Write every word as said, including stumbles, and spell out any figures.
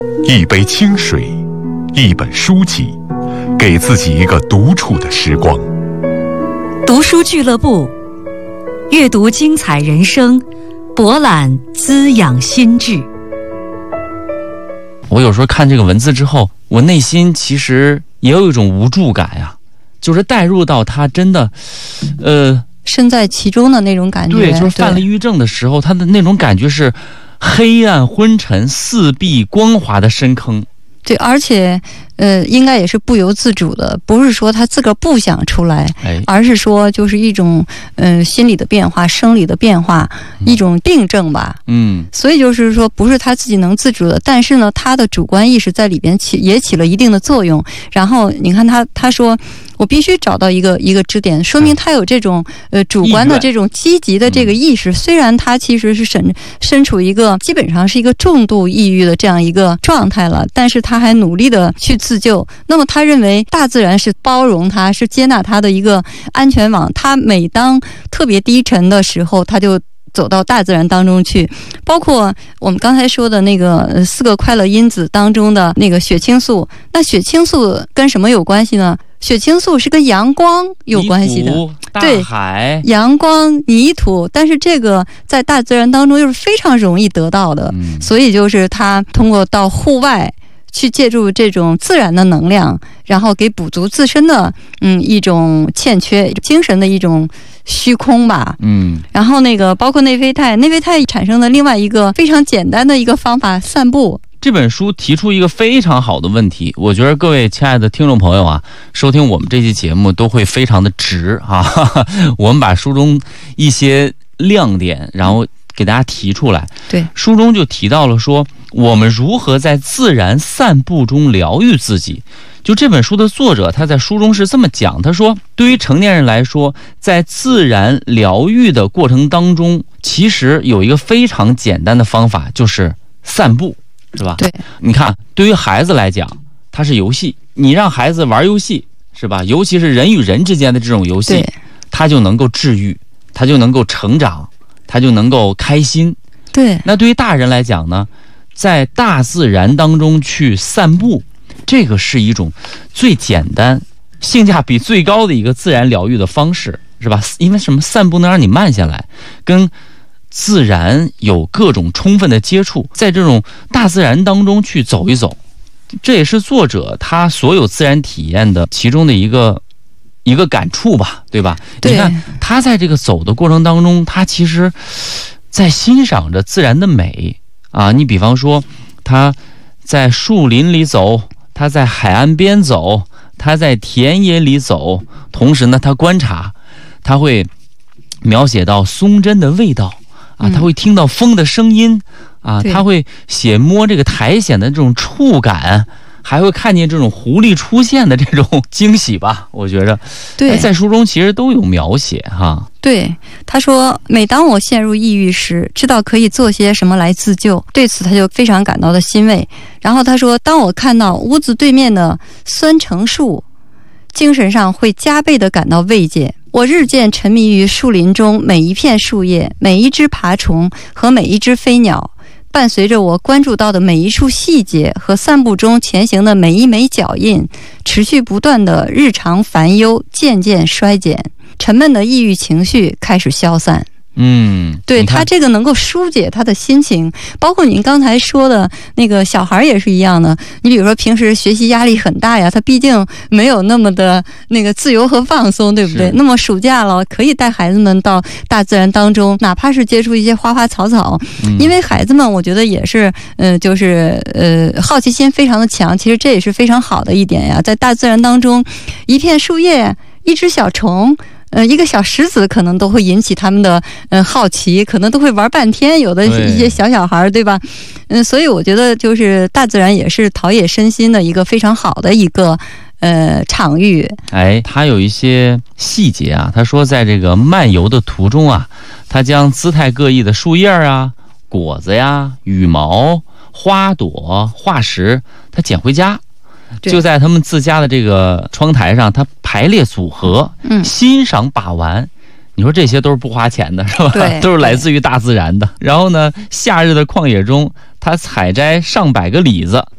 一杯清水，一本书籍，给自己一个独处的时光。 读书俱乐部，阅读精彩人生，博览滋养心智。 我有时候看这个文字之后，我内心其实也有一种无助感呀、啊，就是带入到他真的，呃， 身在其中的那种感觉。 对，就是犯了抑郁症的时候，他的那种感觉是黑暗昏沉、四壁光滑的深坑。 对，而且呃，应该也是不由自主的，不是说他自个儿不想出来， 哎、 而是说就是一种呃心理的变化、生理的变化， 嗯、 一种病症吧。 嗯， 所以就是说，不是他自己能自主的，但是呢，他的主观意识在里边起也起了一定的作用。然后你看他他说，我必须找到一个一个支点，说明他有这种呃主观的这种积极的这个意识。虽然他其实是身身处一个基本上是一个重度抑郁的这样一个状态了，但是他还努力的去自救。那么他认为大自然是包容他，是接纳他的一个安全网。他每当特别低沉的时候，他就走到大自然当中去，包括我们刚才说的那个四个快乐因子当中的那个血清素。那血清素跟什么有关系呢？血清素是跟阳光有关系的， 大海、 阳光、泥土，但是这个在大自然当中又是非常容易得到的， 嗯、 所以就是他通过到户外去借助这种自然的能量，然后给补足自身的嗯一种欠缺，精神的一种虚空吧。 嗯， 然后那个包括内啡肽，内啡肽产生的另外一个非常简单的一个方法，散步。 这本书提出一个非常好的问题，我觉得各位亲爱的听众朋友啊，收听我们这期节目都会非常的值啊。我们把书中一些亮点，然后给大家提出来。 对， 书中就提到了说，我们如何在自然散步中疗愈自己。就这本书的作者，他在书中是这么讲，他说，对于成年人来说，在自然疗愈的过程当中，其实有一个非常简单的方法，就是散步。是吧？ 对， 你看，对于孩子来讲，它是游戏。你让孩子玩游戏，是吧？尤其是人与人之间的这种游戏，他就能够治愈，他就能够成长，他就能够开心。 对。 那对于大人来讲呢，在大自然当中去散步，这个是一种最简单、性价比最高的一个自然疗愈的方式，是吧？因为什么？散步能让你慢下来，跟自然有各种充分的接触，在这种大自然当中去走一走，这也是作者他所有自然体验的其中的一个一个感触吧，对吧？ 对， 你看他在这个走的过程当中，他其实在欣赏着自然的美啊。你比方说他在树林里走，他在海岸边走，他在田野里走，同时呢他观察，他会描写到松针的味道啊，他会听到风的声音啊，他会写摸这个苔藓的这种触感，还会看见这种狐狸出现的这种惊喜吧。我觉得， 对， 在书中其实都有描写哈。 对，他说，每当我陷入抑郁时，知道可以做些什么来自救，对此他就非常感到的欣慰。然后他说，当我看到屋子对面的酸橙树，精神上会加倍的感到慰藉。我日渐沉迷于树林中每一片树叶、每一只爬虫和每一只飞鸟，伴随着我关注到的每一处细节和散步中前行的每一枚脚印，持续不断的日常烦忧渐渐衰减，沉闷的抑郁情绪开始消散。 嗯， 对，他这个能够疏解他的心情，包括您刚才说的那个小孩也是一样的。你比如说平时学习压力很大呀，他毕竟没有那么的那个自由和放松，对不对？那么暑假了，可以带孩子们到大自然当中，哪怕是接触一些花花草草，嗯、因为孩子们我觉得也是，呃，就是呃好奇心非常的强，其实这也是非常好的一点呀。在大自然当中，一片树叶，一只小虫。呃，一个小石子可能都会引起他们的呃好奇，可能都会玩半天，有的一些小小孩，对吧？嗯，所以我觉得就是大自然也是陶冶身心的一个非常好的一个呃场域。 哎，他有一些细节啊，他说在这个漫游的途中啊，他将姿态各异的树叶啊、果子呀、羽毛、花朵、化石，他捡回家。就在他们自家的这个窗台上，他排列组合，嗯，欣赏把玩。你说这些都是不花钱的，是吧？ 对， 都是来自于大自然的。然后呢，夏日的旷野中，他采摘上百个李子，